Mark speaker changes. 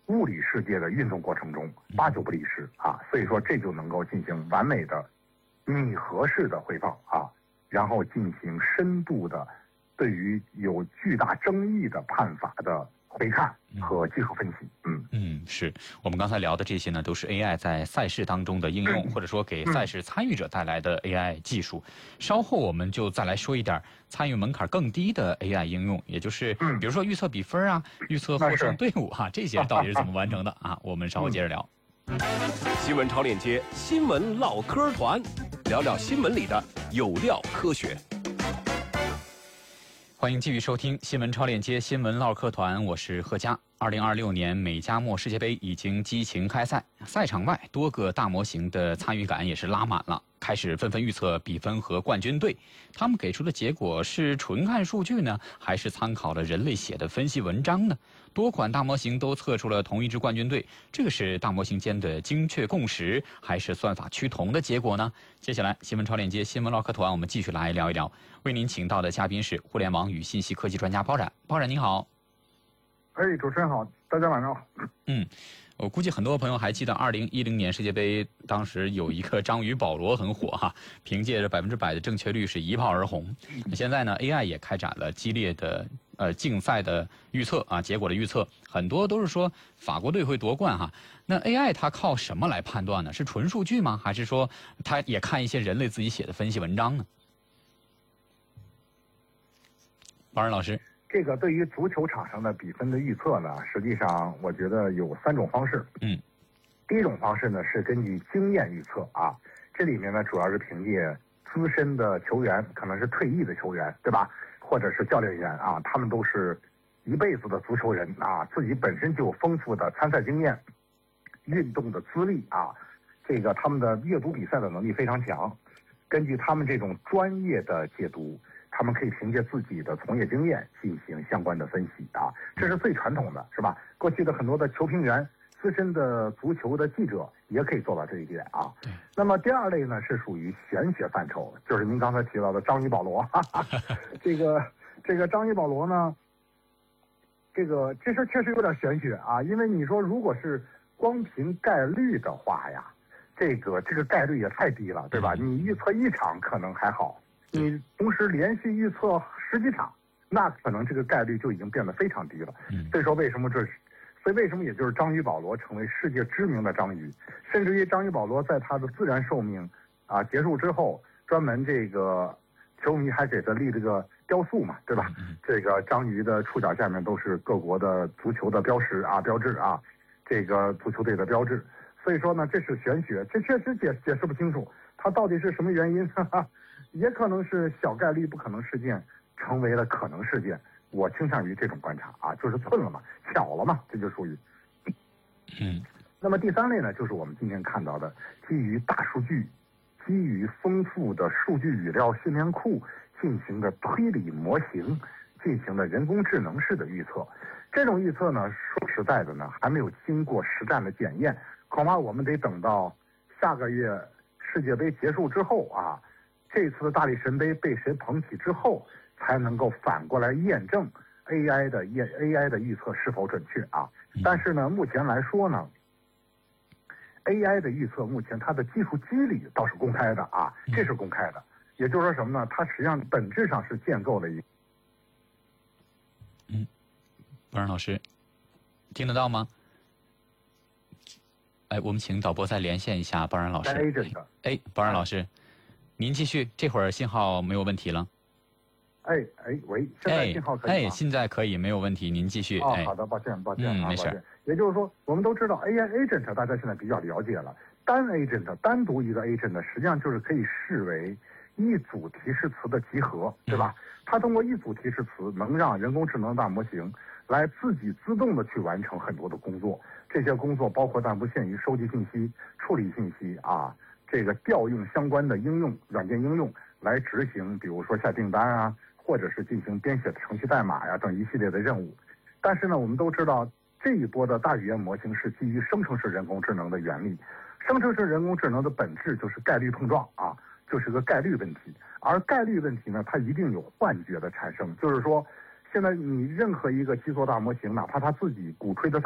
Speaker 1: 物理世界的运动过程中8、9不离十啊，所以说这就能够进行完美的拟合式的汇报啊，然后进行深度的对于有巨大争议的判罚的回看和技术分析。
Speaker 2: 是我们刚才聊的这些呢，都是 AI 在赛事当中的应用，或者说给赛事参与者带来的 AI 技术。稍后我们就再来说一点参与门槛更低的 AI 应用，也就是比如说预测比分啊，预测获胜队伍啊，这些到底是怎么完成的啊？我们稍后接着聊。
Speaker 3: 新闻超链接，新闻唠嗑团，聊聊新闻里的有料科学。
Speaker 2: 欢迎继续收听新闻超链接新闻唠嗑团，我是贺佳。2026年美加墨世界杯已经激情开赛，赛场外多个大模型的参与感也是拉满了，开始纷纷预测比分和冠军队。他们给出的结果是纯看数据呢，还是参考了人类写的分析文章呢？多款大模型都测出了同一支冠军队，这个是大模型间的精确共识，还是算法趋同的结果呢？接下来新闻超链接新闻唠嗑团，我们继续来聊一聊。为您请到的嘉宾是互联网与信息科技专家包冉。包冉您好。
Speaker 1: 主持人好，大家晚上好。
Speaker 2: 我估计很多朋友还记得2010年世界杯，当时有一个章鱼保罗很火哈，凭借着100%的正确率是一炮而红。现在呢 ，AI 也开展了激烈的竞赛的预测啊，结果的预测很多都是说法国队会夺冠哈。那 AI 它靠什么来判断呢？是纯数据吗？还是说它也看一些人类自己写的分析文章呢？包冉老师。
Speaker 1: 这个对于足球场上的比分的预测呢，实际上我觉得有3种方式。第一种方式呢是根据经验预测啊，这里面呢主要是凭借资深的球员，可能是退役的球员，对吧？或者是教练员啊，他们都是一辈子的足球人啊，自己本身就有丰富的参赛经验、运动的资历啊，这个他们的阅读比赛的能力非常强。根据他们这种专业的解读，他们可以凭借自己的从业经验进行相关的分析啊，这是最传统的，是吧？过去的很多的球评员、资深的足球的记者也可以做到这一点啊。那么第二类呢是属于玄学范畴，就是您刚才提到的章鱼保罗。这个章鱼保罗呢，这事确实有点玄学啊，因为你说如果是光凭概率的话呀，这个概率也太低了，对吧？你预测1场可能还好。你同时连续预测10几场，那可能这个概率就已经变得非常低了。所以为什么也就是章鱼保罗成为世界知名的章鱼，甚至于章鱼保罗在他的自然寿命啊结束之后，专门这个球迷还给他立了个雕塑嘛，对吧？这个章鱼的触角下面都是各国的足球的标志啊，这个足球队的标志。所以说呢，这是玄学，这确实解释不清楚，它到底是什么原因？也可能是小概率不可能事件成为了可能事件，我倾向于这种观察啊，就是寸了嘛，巧了嘛，这就属于。那么第3类呢，就是我们今天看到的基于大数据、基于丰富的数据语料训练库进行的推理模型进行的人工智能式的预测。这种预测呢，说实在的呢，还没有经过实战的检验，恐怕我们得等到下个月世界杯结束之后啊，这次的大力神杯被谁捧起之后，才能够反过来验证 AI 的预测是否准确啊。但是呢，目前来说呢， AI 的预测目前它的技术机理倒是公开的啊，这是公开的。也就是说什么呢？它实际上本质上是建构了一个。
Speaker 2: 包冉老师，听得到吗？我们请导播再连线一下包冉老师。包冉老师，您继续，这会儿信号没有问题了。
Speaker 1: 喂，现在信号可以吗？
Speaker 2: 现在可以，没有问题，您继续。
Speaker 1: 好的，抱歉，
Speaker 2: 没事。
Speaker 1: 也就是说，我们都知道 AI agent 大家现在比较了解了，单独一个 agent 实际上就是可以视为一组提示词的集合，对吧？它通过一组提示词能让人工智能大模型来自己自动的去完成很多的工作，这些工作包括但不限于收集信息、处理信息啊，这个调用相关的软件应用来执行，比如说下订单啊，或者是进行编写的程序代码呀等一系列的任务。但是呢，我们都知道这一波的大语言模型是基于生成式人工智能的原理，生成式人工智能的本质就是概率碰撞啊，就是个概率问题。而概率问题呢，它一定有幻觉的产生，就是说现在你任何一个基座大模型，哪怕它自己鼓吹的